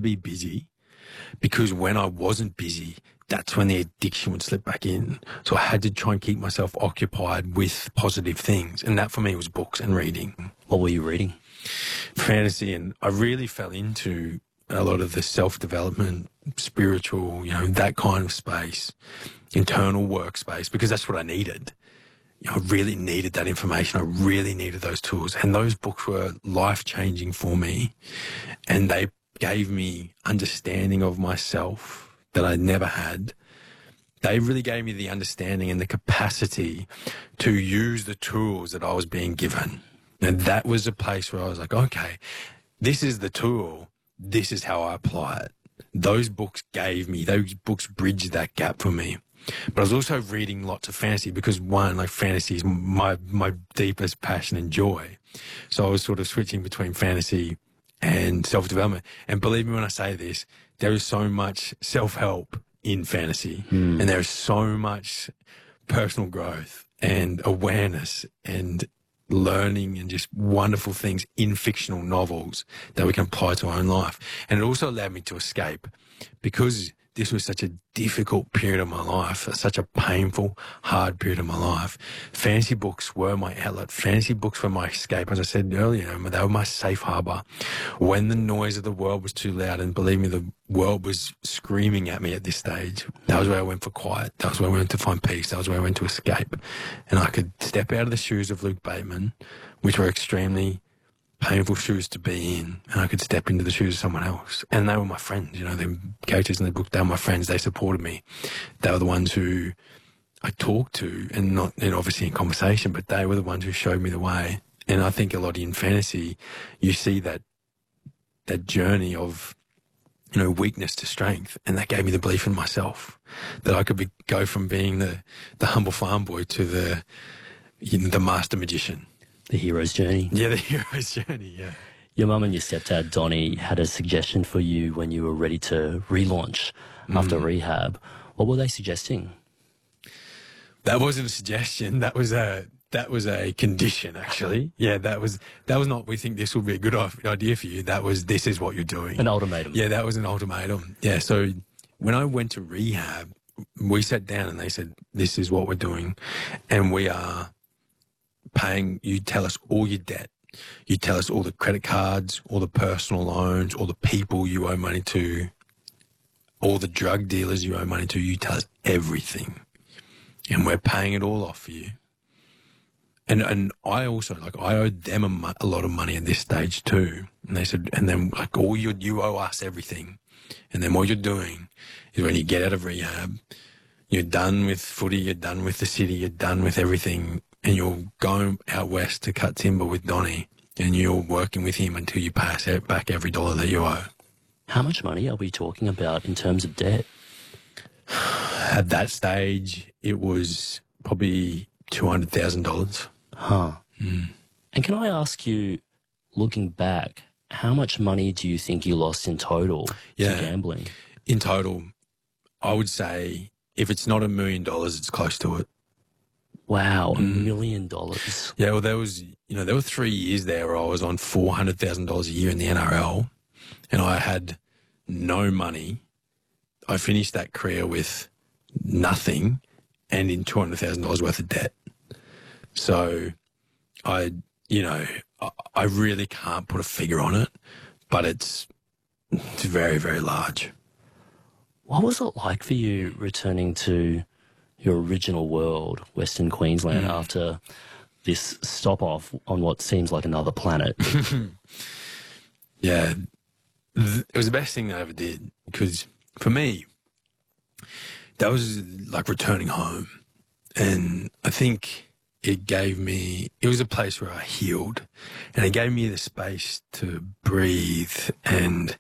be busy, because when I wasn't busy, that's when the addiction would slip back in. So I had to try and keep myself occupied with positive things. And that for me was books and reading. What were you reading? Fantasy. And I really fell into a lot of the self-development, spiritual, that kind of space, internal workspace, because that's what I needed. I really needed that information. I really needed those tools. And those books were life-changing for me. And they gave me understanding of myself that I never had. They really gave me the understanding and the capacity to use the tools that I was being given. And that was a place where I was like, okay, this is the tool. This is how I apply it. Those books bridged that gap for me. But I was also reading lots of fantasy because, one, like, fantasy is my deepest passion and joy. So I was sort of switching between fantasy and self-development. And believe me when I say this, there is so much self-help in fantasy, and there is so much personal growth and awareness and learning and just wonderful things in fictional novels that we can apply to our own life. And it also allowed me to escape, because this was such a difficult period of my life, such a painful, hard period of my life. Fantasy books were my outlet. Fantasy books were my escape. As I said earlier, they were my safe harbor. When the noise of the world was too loud, and believe me, the world was screaming at me at this stage, that was where I went for quiet. That was where I went to find peace. That was where I went to escape. And I could step out of the shoes of Luke Bateman, which were extremely painful shoes to be in, and I could step into the shoes of someone else. And they were my friends, the characters in the book, they were my friends. They supported me. They were the ones who I talked to, and not, obviously in conversation, but they were the ones who showed me the way. And I think a lot in fantasy, you see that journey of, weakness to strength. And that gave me the belief in myself that I could go from being the humble farm boy to the master magician. The hero's journey. Yeah, the hero's journey, yeah. Your mum and your stepdad, Donnie, had a suggestion for you when you were ready to relaunch after rehab. What were they suggesting? That wasn't a suggestion. That was a condition, actually. Yeah, that was not, we think this will be a good idea for you. That was, this is what you're doing. An ultimatum. Yeah, that was an ultimatum. Yeah, so when I went to rehab, we sat down and they said, this is what we're doing, and we are paying, you tell us all your debt. You tell us all the credit cards, all the personal loans, all the people you owe money to, all the drug dealers you owe money to. You tell us everything, and we're paying it all off for you. And I also, I owed them a lot of money at this stage too. And they said, and then you owe us everything. And then what you're doing is, when you get out of rehab, you're done with footy, you're done with the city, you're done with everything, and you're going out west to cut timber with Donnie, and you're working with him until you pass back every dollar that you owe. How much money are we talking about in terms of debt? At that stage, it was probably $200,000. Huh. And can I ask you, looking back, how much money do you think you lost in total to gambling? In total, I would say, if it's not $1 million, it's close to it. Wow, $1 million. Yeah, well, there were 3 years there where I was on $400,000 a year in the NRL, and I had no money. I finished that career with nothing and in $200,000 worth of debt. So I really can't put a figure on it, but it's very, very large. What was it like for you returning to your original world, Western Queensland, after this stop-off on what seems like another planet? Yeah, it was the best thing that I ever did, because for me, that was like returning home. And I think it was a place where I healed, and it gave me the space to breathe and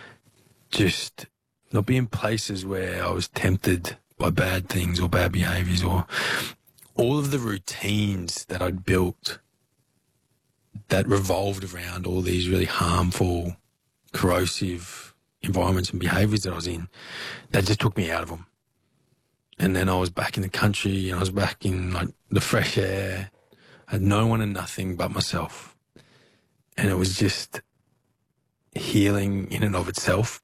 just not be in places where I was tempted by bad things or bad behaviours, or all of the routines that I'd built that revolved around all these really harmful, corrosive environments and behaviours that I was in, that just took me out of them. And then I was back in the country, and I was back in the fresh air. I had no one and nothing but myself. And it was just healing in and of itself.